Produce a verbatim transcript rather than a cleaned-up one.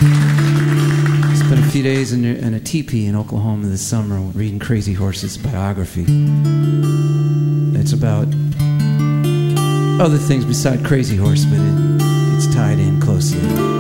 Spent a few days in a, in a teepee in Oklahoma this summer reading Crazy Horse's biography. It's about other things beside Crazy Horse, but it, it's tied in closely.